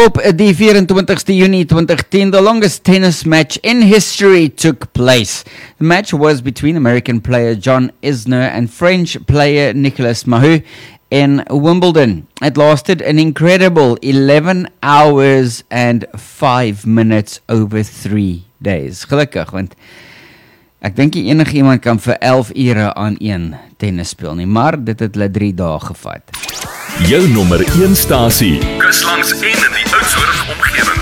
Op die 24ste Junie 2010, the longest tennis match in history took place. The match was between American player John Isner and French player Nicolas Mahut in Wimbledon. It lasted an incredible 11 hours and 5 minutes over 3 days. Gelukkig, want ek dink nie enige iemand kan vir 11 ure aan een tennis speel nie, maar dit het hulle 3 dae gevat. Jou nommer 1 stasie, Kuslangs en in die Oudtshoorn omgewing.